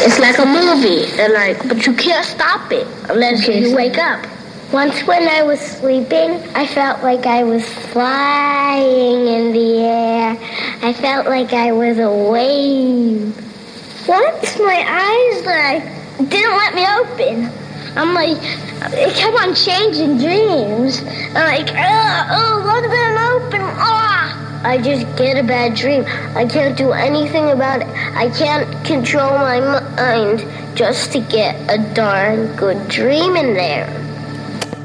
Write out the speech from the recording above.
It's like a movie, but you can't stop it unless you wake up. Once when I was sleeping, I felt like I was flying in the air. I felt like I was a wave. Once my eyes didn't let me open. It kept on changing dreams. What's been open? I just get a bad dream. I can't do anything about it. I can't control my mind just to get a darn good dream in there.